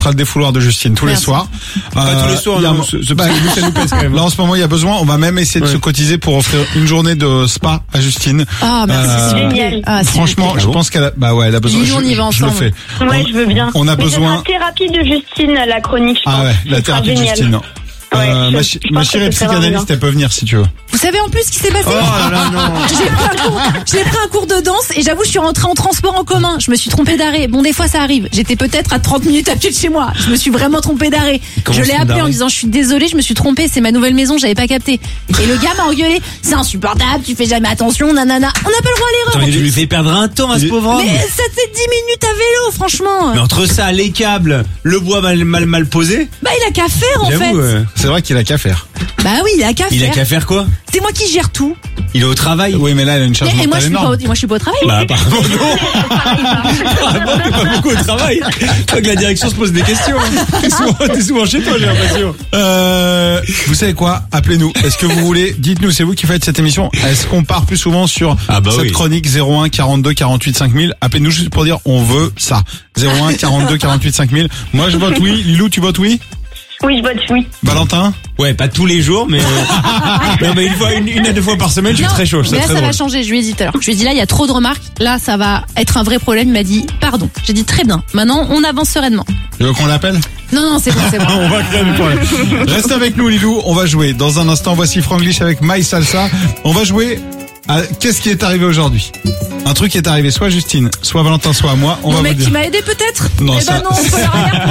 fera le défouloir de Justine tous les soirs. Pas tous les soirs, non, ça nous pèse quand même. Là, en ce moment, il y a besoin. On va même essayer de se cotiser pour offrir une journée de spa à Justine. Ah, merci. Génial. Franchement, je pense qu'elle a, elle a besoin. On y va je le ensemble. fais. Ouais, je veux bien. On a Mais besoin. la thérapie de Justine, la chronique, je pense. Ah ouais, la Ce sera thérapie de génial. Justine. Ouais, ma je pense chérie que ce sera psychanalyste, bien. elle peut venir si tu veux. Vous savez en plus ce qui s'est passé? Oh là là, non. J'ai pris un cours de danse et j'avoue je suis rentrée en transport en commun. Je me suis trompée d'arrêt. Bon, des fois ça arrive. J'étais peut-être à 30 minutes à pied de chez moi. Je me suis vraiment trompée d'arrêt. Comment Je l'ai se appelé en d'arrêt disant je suis désolée, je me suis trompée, c'est ma nouvelle maison, j'avais pas capté. Et le gars m'a engueulé. C'est insupportable, tu fais jamais attention, nanana. On n'a pas le droit à Attends, l'erreur. tu lui fais perdre un temps à ce pauvre homme. Mais ça c'est 10 minutes à vélo, franchement. Mais entre ça, les câbles, le bois mal posé. Bah il a qu'à faire en fait. J'avoue, C'est vrai qu'il a qu'à faire. Bah oui, il a qu'à il a faire. qu'à faire quoi? C'est moi qui gère tout. Il est au travail. Oui, mais là, elle a une charge Et moi mentale je suis pas, énorme. moi je suis pas au travail. Bah, apparemment non. Apparemment, t'es pas beaucoup au travail. Toi que la direction se pose des questions. T'es souvent chez toi, j'ai l'impression. Vous savez quoi? Appelez-nous. Est-ce que vous voulez? Dites-nous, c'est vous qui faites cette émission. Est-ce qu'on part plus souvent sur cette chronique 01 42 48 5000? Appelez-nous juste pour dire on veut ça. 01 42 48 5000. Moi, je vote oui. Lilou, tu votes oui? Oui, je vote oui. Valentin? Ouais, pas tous les jours, mais non, mais une à deux fois par semaine, je suis Non, très chaud. mais là, très ça va drôle. changer. Je lui ai dit tout à l'heure. Je lui ai dit là, il y a trop de remarques. Là, ça va être un vrai problème. Il m'a dit pardon. J'ai dit très bien. Maintenant, on avance sereinement. Tu veux qu'on l'appelle? Non, c'est bon, c'est bon. On va créer du problème. Reste avec nous, Lilou. On va jouer. Dans un instant, voici Franglish avec My Salsa. On va jouer à qu'est-ce qui est arrivé aujourd'hui. Un truc qui est arrivé soit à Justine, soit à Valentin, soit à moi. On va Mon vous mec dire. qui m'a aidé peut-être? Non, Eh ça- ben non, on peut rien.